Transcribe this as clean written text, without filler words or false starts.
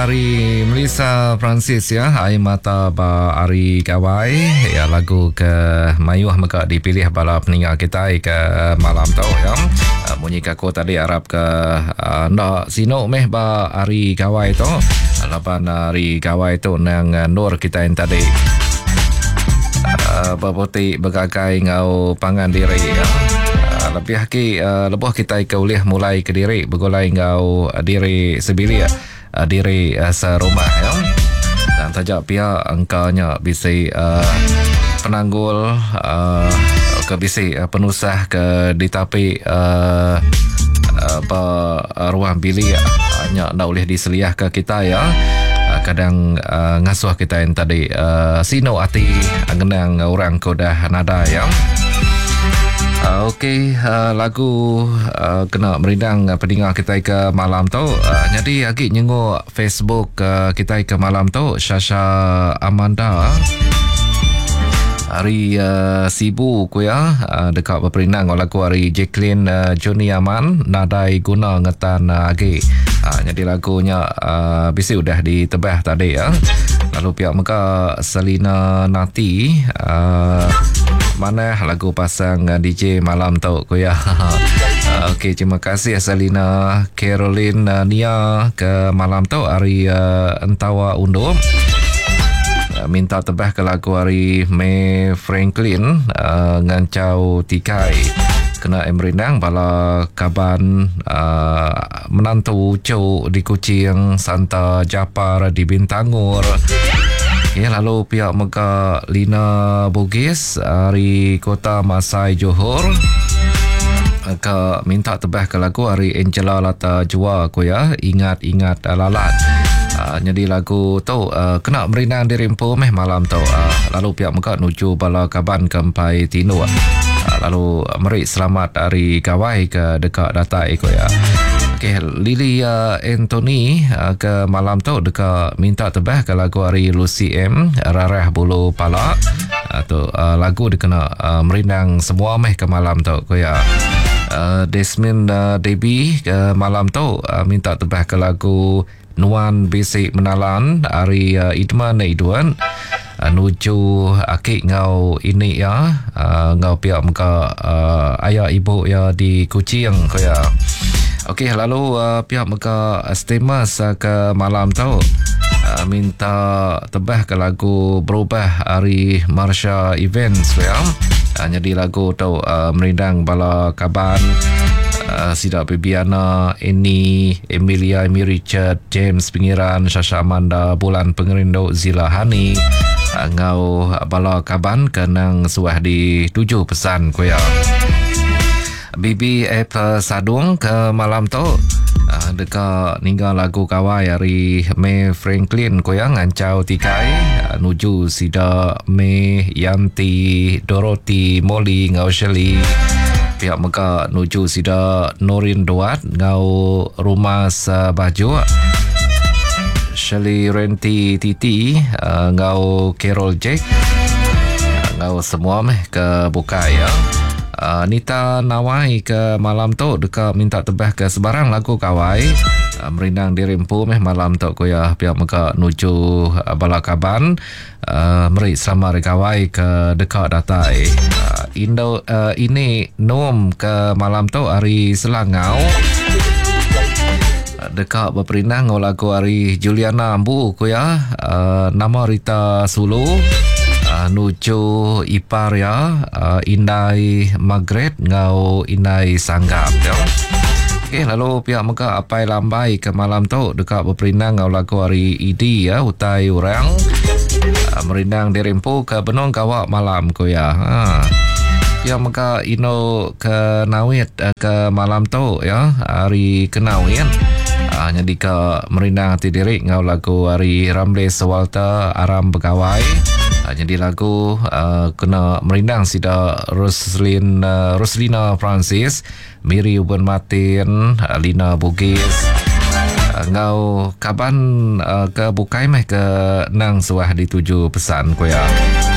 dari Melissa Francis ya, Air Mata ba Ari Kawai ya, lagu ke Mayuh maka dipilih bala peninggal kita ke malam tu ya. Bunyi kaku tadi Arab ke nak sino meh ba Ari Kawai tu. Lapan Ari Kawai tu nang Nur kita yang tadi berputih bergagai ngau pangan diri ya. Lebih haki lebuh kita ikauliah mulai ke diri bergolai ngau diri sebilik diri serumah ya. Dan tajak pihak angkanya bisa penanggul ke bisa penusah ke ditapi ruang bilik hanya nak boleh diseliah ke kita ya. Kadang ngasuh kita yang tadi sino hati ngenang orang kodah nada ya. Okey, lagu kena merindang pendengar kita ke malam tu. Jadi lagi nyengok Facebook kita ke malam tu, Sasha Amanda. Hari Sibu ku ya, dekat berperindang lagu hari Jacqueline Johnny Aman, nadai guna ngetan lagi. Jadi lagunya bisa udah ditebah tadi ya. Lalu pihak mereka Selina Nati, mana lagu pasang DJ malam tu ku ya. Okey, terima kasih Selina. Caroline Nia ke malam tu hari Entawa Undur. Minta tebah ke lagu hari May Franklin ngancau tikai kena merindang bala kaban menantu Ucu di Kuching, Santa Japar di Bintangur ya. Lalu pihak mereka Lina Bugis hari Kota Masai Johor ke minta tebah ke lagu hari Angela Lata Jua ku ya, ingat-ingat lalat. Jadi lagu tu kena merindang di rimpu meh malam tu. Lalu pihak mereka nuju bala kaban kempai tinu. Lalu meri selamat dari Kawai ke dekat data iko ya. Okey, Lily Anthony ke malam tu dekat minta tebah ke lagu hari Lucy M Rarah Bulu Pala. Tu lagu dia kena merindang semua meh ke malam tu ko ya. Desmond Debbie ke malam tu minta tebah ke lagu Nuan Basic Menalan hari Idman Idwan nuju akik ngau ini ya, ngau pihak muka ayah ibu ya di Kuching ko ya. Okey, lalu pihak muka Stemas ke malam tu minta tebah ke lagu Berubah hari Marsha Events ya. Jadi lagu tu merindang bala kaban Sida Bibiana, Eni, Emilia, Amy Richard, James Pingiran, Sasha Amanda, Bulan Pengerindo, Zila Hani, ngau bala kaban kenang suah di 7 pesan ko ya. Bibi Sadung ke malam tu dekat ninggal lagu Kawai hari May Franklin ko yang ngancau tikai nuju Sida May, Yanti, Dorothy, Molly, ngau Shirley. Pihak mereka nuju Sida Norin Duat ngau Rumah Baju, Shirley Renti Titi ngau Carol Jack ngau semua meh ke buka ya. Nita Nawai ke malam tu dekat minta tebah ke sebarang lagu Kawai merindang di rimpu meh malam tu ko ya. Pihak mereka nuju Balakaban meri sama Kawai ke dekat datai Indo ini Nom ke malam tu hari Selangau dekat berperindang lagu hari Juliana Ambu ko ya. Nama Rita Sulu nuju ipar ya, Indai Margaret ngau Indai Sanggap ya. Okey, lalu pihak mereka Apai Lambai ke malam tu dekat berperindang ngau lagu hari Idi ya, Utai Urang merindang di rimpu ke Benong Kawak malam ko ya. Pihak mereka Ino ke Nawit ke malam tu ya, hari Kenawin. Jadi ke merindang hati diri ngau lagu hari Ramle Sewalta Aram Begawai. Jadi lagu kena merindang Sida Roslina Francis, Miri Uben Martin, Lina Bugis ngau kaban ke bukai meh ke nang suah di 7 pesan ko ya.